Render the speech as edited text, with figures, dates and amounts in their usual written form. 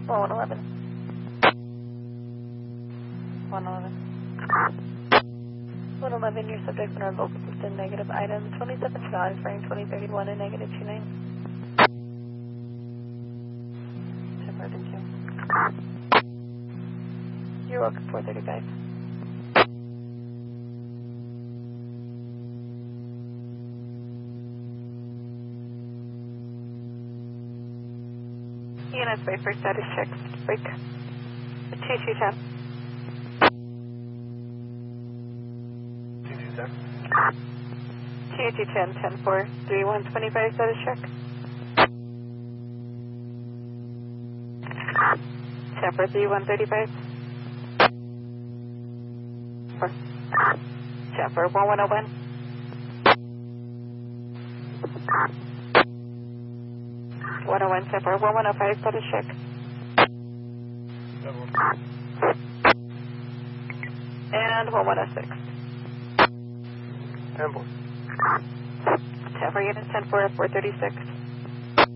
111. 111. 111, your subject in our local system, negative item 27 frame 2031 and negative 29. Separated 2. You're welcome, 435. Units, wait for status checks. Break. 2210. 2210, 10-4, 3125, status check. 10-4, 3135. 10-4, 1101. 101, 10-4, 1105, status check. And 1106. 10-4. 10-4, units 10-4, 436.